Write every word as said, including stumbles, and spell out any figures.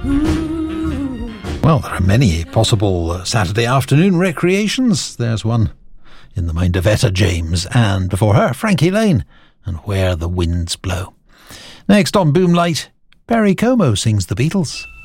Well, there are many possible uh, Saturday afternoon recreations. There's one in the mind of Etta James, and before her, Frankie Lane, and Where the Winds Blow. Next on Boomlight, Perry Como sings The Beatles.